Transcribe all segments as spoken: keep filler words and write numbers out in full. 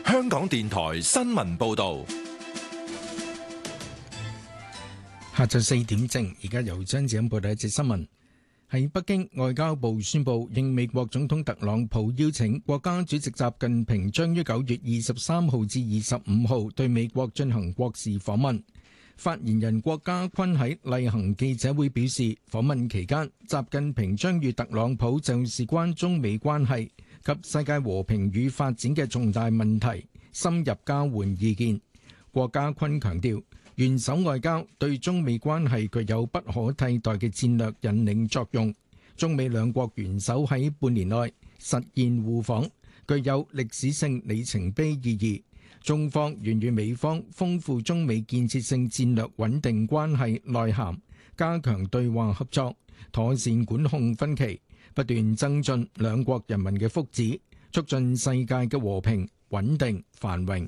香港電台新聞報道。 下晝四點正，而家由張子欣報道一節新聞。喺北京，外交部宣布，應美國總統特朗普邀請，國家主席習近平將於九月二十三號至二十五號對美國進行國事訪問。發言人郭家坤喺例行記者會表示，訪問期間，習近平將與特朗普就事關中美關係及世界和平與發展嘅重大問題深入交換意見。郭家坤強調，元首外交對中美關係具有不可替代嘅戰略引領作用。中美兩國元首喺半年內實現互訪，具有歷史性里程碑意義。中方願與美方豐富中美建設性戰略穩定關係內涵，加強對話合作，妥善管控分歧，不斷增進兩國人民嘅福祉，促進世界嘅和平、穩定、繁榮。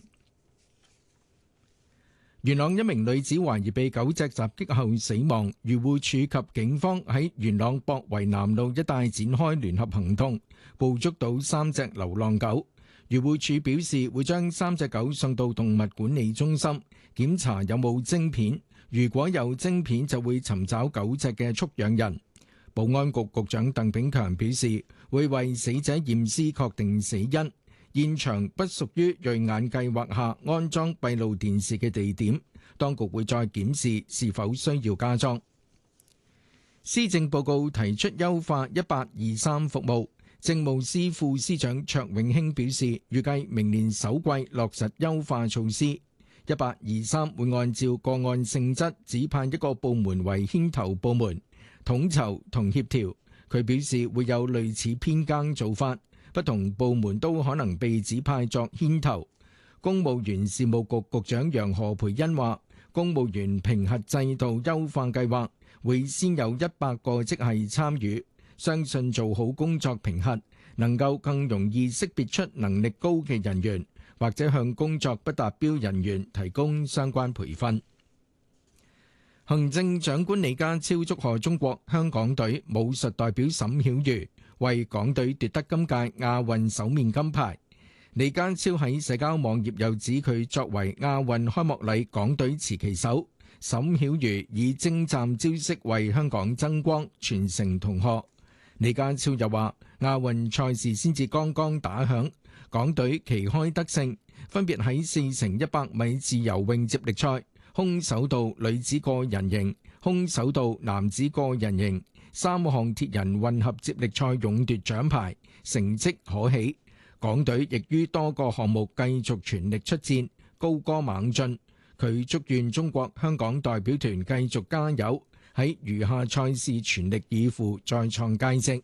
元朗一名女子懷疑被狗隻襲擊後死亡，漁護署及警方喺元朗博圍南路一帶展開聯合行動，捕捉到三隻流浪狗。漁護署表示會將三隻狗送到動物管理中心檢查有冇晶片，如果有晶片就會尋找狗隻嘅畜養人。保安局局長鄧炳強表示會為死者驗屍確定死因。現場不屬於銳眼計劃下安裝閉路電視嘅地點，當局會再檢視是否需要加裝。施政報告提出優化一八二三服務，政務司副司長卓永興表示，預計明年首季落實優化措施。一八二三會按照個案性質指派一個部門為牽頭部門，統籌同協調。佢表示會有類似編更做法，不同部門都可能被指派作牽頭。公務員事務局局長楊何蓓茵話，公務員評核制度優化計劃會先有一百個職系參與，相信做好工作評核，能夠更容易識別出能力高嘅人員，或者向工作不達標人員提供相關培訓。行政長官李家超祝賀中國香港隊武術代表沈曉瑜為港隊奪得今屆亞運首面金牌。李家超喺社交網頁又指佢作為亞運開幕禮港隊持旗手，沈曉瑜以精湛招式為香港爭光，傳承同學。李家超又話亞運賽事先至剛剛打響，港隊旗開得勝，分別喺四乘一百米自由泳接力賽、空手道女子個人型、空手道男子個人型三項鐵人混合接力賽勇奪獎牌，成績可喜。港隊亦於多個項目繼續全力出戰，高歌猛進。佢祝願中國香港代表團繼續加油，喺餘下賽事全力以赴，再創佳績。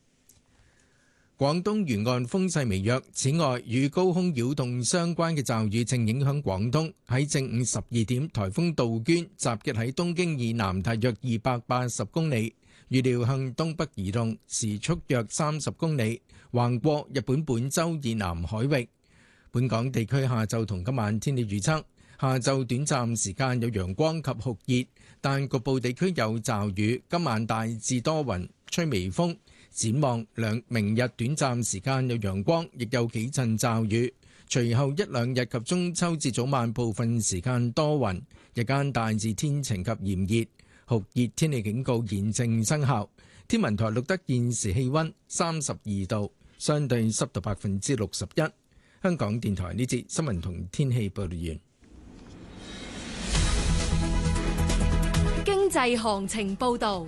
廣東沿岸風勢微弱，此外與高空擾動相關嘅驟雨正影響廣東。喺正午十二點，颱風杜鵑集結喺東京以南大約二百八十公里，預料向東北移動，時速約三十公里，橫過日本本州以南海域。本港地區下晝同今晚天氣預測：下晝短暫時間有陽光及酷熱，但局部地區有驟雨。今晚大致多雲，吹微風。展望兩明日短暫時間有陽光，亦有幾陣驟雨。隨後一兩日及中秋節早晚部分時間多雲，日間大致天晴及炎熱。酷熱天氣警告現正生效。天文台錄得現時氣溫三十二度，相對濕度百分之六十一。香港電台呢節新聞同天氣報道完。 經濟行情報道。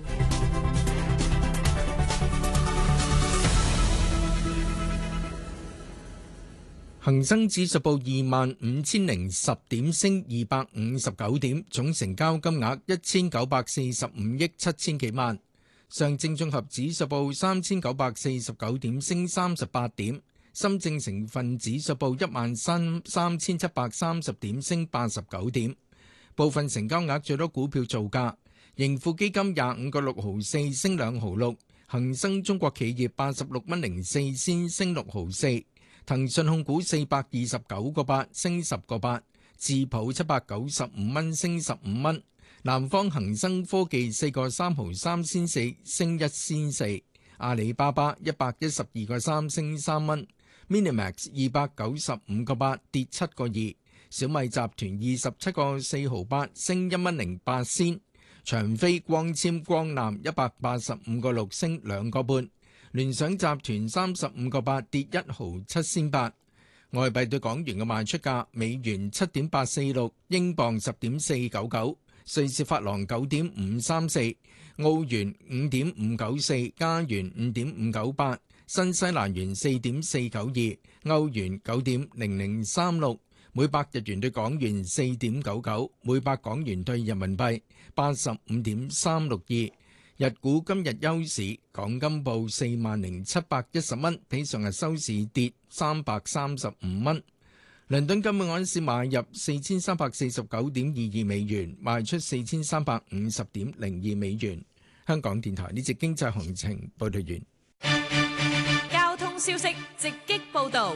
恒生指數報二萬五千零十點，升二百五十九點，總成交金額一千九百四十五億七千幾萬。上證綜合指數報三千九百四十九點，升三十八點。深證成分指數報一萬三三千七百三十點，升八十九點。部分成交額最多股票造價：盈富基金廿五個六毫四，升兩毫六；恒生中國企業八十六蚊零四仙，升六毫四。騰訊控股四百二十九個八，升十個八，智普七百九十五蚊，升十五蚊，南方恒生科技四個三毫三仙四，升一仙四，阿里巴巴一百一十二個三，升三蚊， Minimax 二百九十五個八跌七個二，小米集團二十七個四毫八升一蚊零八仙，長飛光纖光纜一百八十五個六升兩個半，聯想集團三十五個八跌一毫七仙八。外幣對港元嘅賣出價：美元七點八四六，英鎊十點四九九，瑞士法郎九點五三四，澳元五點五九四，加元五點五九八，新西蘭元四點四九二，歐元九點零零三六，每百日元對港元四點九九，每百港元對人民幣八十五點三六二。日股今日休市，港金報四萬零七百一十蚊，比上日收市跌三百三十五蚊。倫敦金每盎司買入四千三百四十九點二二美元，賣出四千三百五十點零二美元。香港電台呢節經濟行情報道完。 交通消息直擊報道。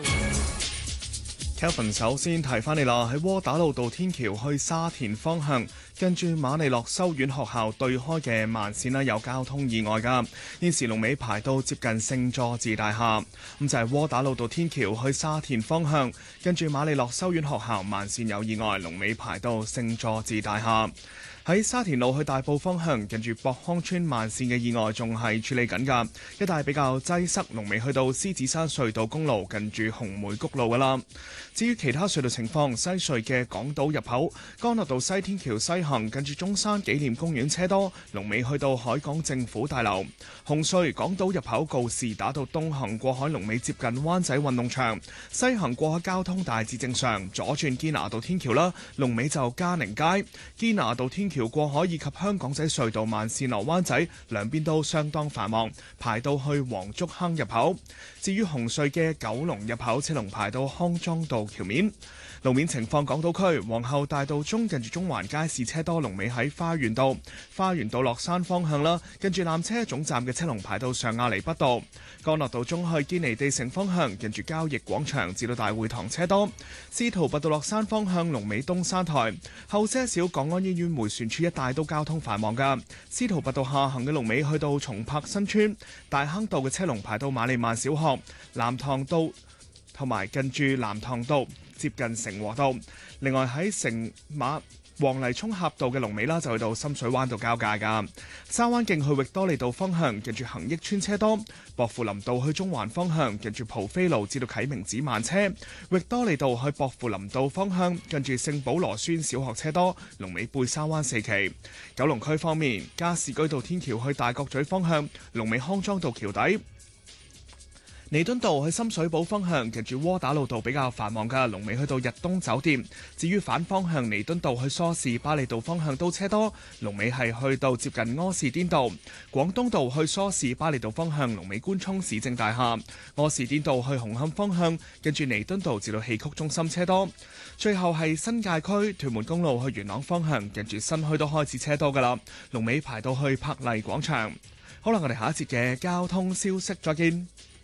Kelvin 首先提翻你啦，喺窩打老道天橋去沙田方向，近住瑪利諾修院學校對開嘅慢線啦，有交通意外噶。現時龍尾排到接近聖佐治大廈，咁就係窩打老道天橋去沙田方向，近住瑪利諾修院學校慢線有意外，龍尾排到聖佐治大廈。喺沙田路去大埔方向，近住博康村慢線嘅意外仲係處理緊㗎，一帶比較擠塞，龍尾去到獅子山隧道公路近住紅梅谷路㗎啦。至於其他隧道情況，西隧嘅港島入口，干諾道西天橋西行近住中山紀念公園車多，龍尾去到海港政府大樓。紅隧港島入口告士打道東行過海龍尾接近灣仔運動場，西行過海交通大致正常，左轉堅拿道天橋啦，龍尾就嘉寧街堅拿道天橋。橋過海以及香港仔隧道慢線落灣仔兩邊都相當繁忙，排到去黃竹坑入口。至於紅隧嘅九龍入口，車龍排到康莊道橋面。路面情況，港島區皇后大道中近住中環街市車多，龍尾喺花園道。花園道落山方向啦，近住纜車總站嘅車龍排到上亞厘畢道。干諾道中去堅尼地城方向，近住交易廣場至到大會堂車多。司徒拔道落山方向，龍尾東山台。後些少港安醫院迴旋處一帶都交通繁忙噶。司徒拔道下行嘅龍尾去到松柏新村。大坑道嘅車龍排到瑪利曼小學。南塘道同埋近住南塘道接近成和道。另外喺城馬黃泥涌峽道嘅龍尾啦，就去到深水灣道交界噶。沙灣徑去域多利道方向，近住恒益村車多。薄扶林道去中環方向，近住蒲飛路至到啟明寺慢車。域多利道去薄扶林道方向，近住聖保羅孫小學車多，龍尾貝沙灣四期。九龍區方面，加士居道天橋去大角咀方向，龍尾康莊道橋底。彌敦道去深水埗方向，近住窩打老道比較繁忙嘅，龍尾去到日東酒店。至於反方向彌敦道去梳士巴利道方向都車多，龍尾係去到接近柯士甸道。廣東道去梳士巴利道方向，龍尾官涌市政大廈。柯士甸道去紅磡方向，近住彌敦道至到戲曲中心車多。最後係新界區屯門公路去元朗方向，近住新墟都開始車多噶啦，龍尾排到去柏麗廣場。好啦，我哋下一節嘅交通消息再見。